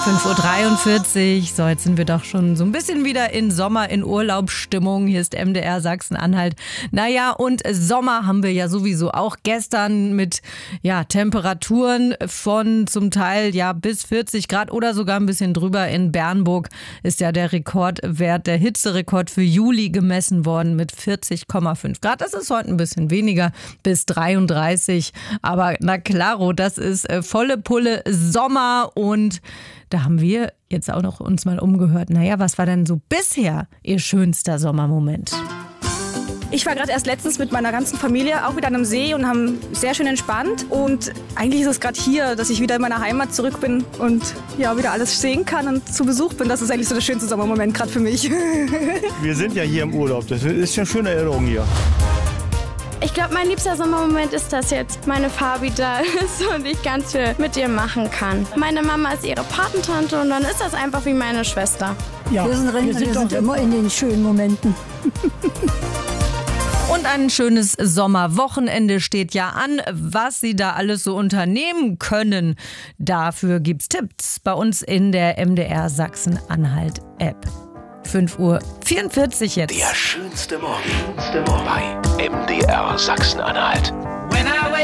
5:43 Uhr. So, jetzt sind wir doch schon so ein bisschen wieder in in Urlaubsstimmung. Hier ist MDR Sachsen-Anhalt. Naja, und Sommer haben wir ja sowieso auch gestern mit Temperaturen von zum Teil bis 40 Grad oder sogar ein bisschen drüber. In Bernburg ist ja der Rekordwert, der Hitzerekord für Juli gemessen worden mit 40,5 Grad. Das ist heute ein bisschen weniger, bis 33. Aber na klaro, das ist volle Pulle Sommer und da haben wir jetzt auch noch uns mal umgehört. Naja, was war denn so bisher Ihr schönster Sommermoment? Ich war gerade erst letztens mit meiner ganzen Familie auch wieder an einem See und haben sehr schön entspannt. Und eigentlich ist es gerade hier, dass ich wieder in meiner Heimat zurück bin und wieder alles sehen kann und zu Besuch bin. Das ist eigentlich so der schönste Sommermoment gerade für mich. Wir sind ja hier im Urlaub. Das ist schon eine schöne Erinnerung hier. Ich glaube, mein liebster Sommermoment ist, dass jetzt meine Fabi da ist und ich ganz viel mit ihr machen kann. Meine Mama ist ihre Patentante und dann ist das einfach wie meine Schwester. Ja, wir sind immer in den schönen Momenten. Und ein schönes Sommerwochenende steht ja an. Was Sie da alles so unternehmen können, dafür gibt's Tipps bei uns in der MDR Sachsen-Anhalt-App. 5:44 Uhr jetzt. Der schönste Morgen bei MDR Sachsen-Anhalt.